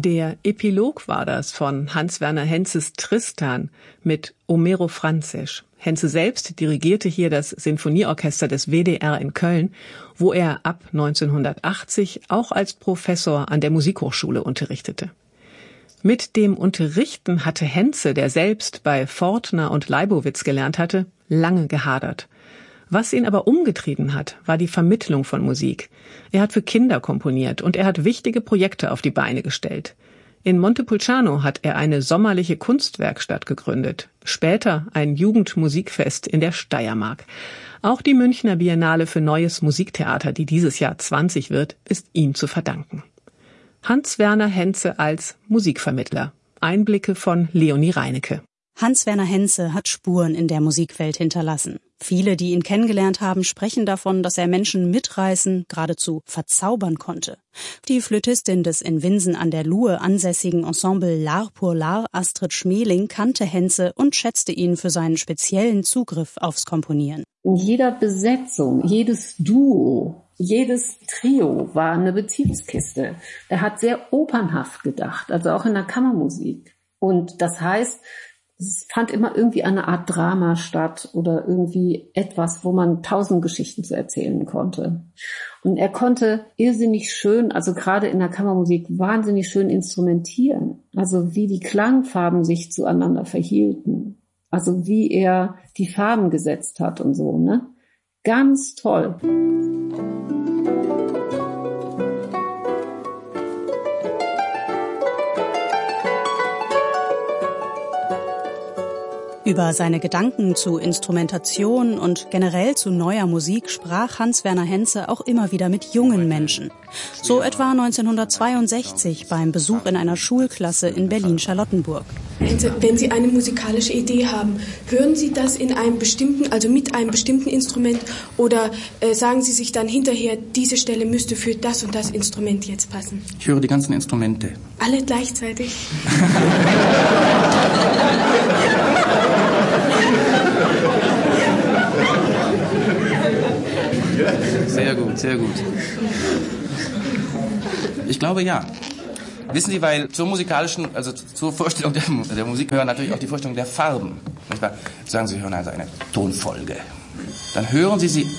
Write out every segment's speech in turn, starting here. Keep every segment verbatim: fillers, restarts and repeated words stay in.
Der Epilog war das von Hans-Werner Henzes Tristan mit Homero Franzes. Henze selbst dirigierte hier das Sinfonieorchester des W D R in Köln, wo er ab neunzehnhundertachtzig auch als Professor an der Musikhochschule unterrichtete. Mit dem Unterrichten hatte Henze, der selbst bei Fortner und Leibowitz gelernt hatte, lange gehadert. Was ihn aber umgetrieben hat, war die Vermittlung von Musik. Er hat für Kinder komponiert und er hat wichtige Projekte auf die Beine gestellt. In Montepulciano hat er eine sommerliche Kunstwerkstatt gegründet, später ein Jugendmusikfest in der Steiermark. Auch die Münchner Biennale für Neues Musiktheater, die dieses Jahr zwanzig wird, ist ihm zu verdanken. Hans-Werner Henze als Musikvermittler. Einblicke von Leonie Reinecke. Hans-Werner Henze hat Spuren in der Musikwelt hinterlassen. Viele, die ihn kennengelernt haben, sprechen davon, dass er Menschen mitreißen, geradezu verzaubern konnte. Die Flötistin des in Winsen an der Luhe ansässigen Ensemble L'Art pour l'Art, Astrid Schmeling, kannte Henze und schätzte ihn für seinen speziellen Zugriff aufs Komponieren. In jeder Besetzung, jedes Duo, jedes Trio war eine Beziehungskiste. Er hat sehr opernhaft gedacht, also auch in der Kammermusik. Und das heißt, es fand immer irgendwie eine Art Drama statt oder irgendwie etwas, wo man tausend Geschichten zu erzählen konnte. Und er konnte irrsinnig schön, also gerade in der Kammermusik, wahnsinnig schön instrumentieren. Also wie die Klangfarben sich zueinander verhielten. Also wie er die Farben gesetzt hat und so, ne? Ganz toll. Über seine Gedanken zu Instrumentation und generell zu neuer Musik sprach Hans-Werner Henze auch immer wieder mit jungen Menschen. So etwa neunzehnhundertzweiundsechzig beim Besuch in einer Schulklasse in Berlin-Charlottenburg. Wenn Sie eine musikalische Idee haben, hören Sie das in einem bestimmten, also mit einem bestimmten Instrument oder äh, sagen Sie sich dann hinterher, diese Stelle müsste für das und das Instrument jetzt passen? Ich höre die ganzen Instrumente. Alle gleichzeitig? Sehr gut, sehr gut. Ich glaube, ja. Wissen Sie, weil zur musikalischen, also zur Vorstellung der, der Musik gehören natürlich auch die Vorstellung der Farben. Manchmal sagen Sie, hören also eine Tonfolge. Dann hören Sie sie...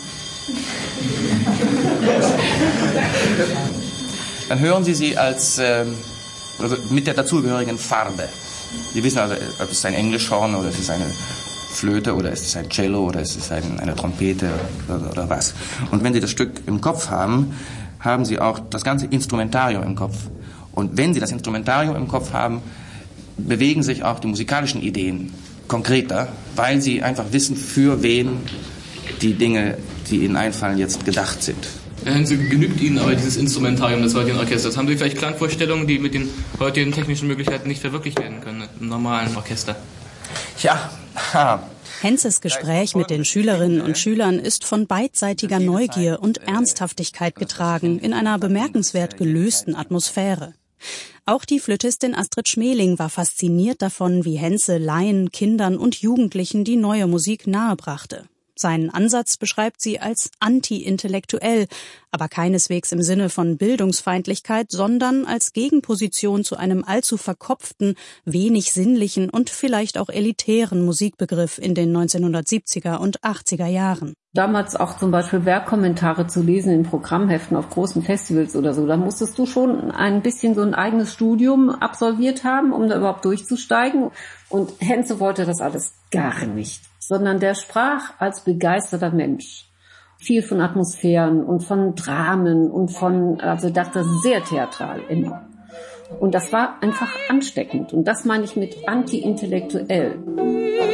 Dann hören Sie sie als, ähm, also mit der dazugehörigen Farbe. Sie wissen also, ob es ein Englischhorn oder es ist eine Flöte oder es ist ein Cello oder es ist ein, eine Trompete oder, oder was. Und wenn Sie das Stück im Kopf haben, haben Sie auch das ganze Instrumentarium im Kopf. Und wenn Sie das Instrumentarium im Kopf haben, bewegen sich auch die musikalischen Ideen konkreter, weil Sie einfach wissen, für wen die Dinge, die Ihnen einfallen, jetzt gedacht sind. Herr Henze, genügt Ihnen aber dieses Instrumentarium des heutigen Orchesters? Haben Sie vielleicht Klangvorstellungen, die mit den heutigen technischen Möglichkeiten nicht verwirklicht werden können im normalen Orchester? Ja, ha. Henzes Gespräch mit den Schülerinnen und Schülern ist von beidseitiger Neugier und Ernsthaftigkeit getragen, in einer bemerkenswert gelösten Atmosphäre. Auch die Flötistin Astrid Schmeling war fasziniert davon, wie Henze Laien, Kindern und Jugendlichen die neue Musik nahebrachte. Seinen Ansatz beschreibt sie als anti-intellektuell, aber keineswegs im Sinne von Bildungsfeindlichkeit, sondern als Gegenposition zu einem allzu verkopften, wenig sinnlichen und vielleicht auch elitären Musikbegriff in den neunzehnhundertsiebziger und achtziger Jahren. Damals auch zum Beispiel Werkkommentare zu lesen in Programmheften auf großen Festivals oder so, da musstest du schon ein bisschen so ein eigenes Studium absolviert haben, um da überhaupt durchzusteigen. Und Henze wollte das alles gar nicht, sondern der sprach als begeisterter Mensch. Viel von Atmosphären und von Dramen und von, also dachte sehr theatral immer. Und das war einfach ansteckend. Und das meine ich mit anti-intellektuell.